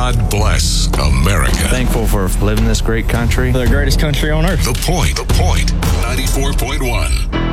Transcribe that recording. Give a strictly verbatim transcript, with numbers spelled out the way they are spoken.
God bless America. Thankful for living in this great country. The greatest country on earth. The Point. The Point. ninety-four point one.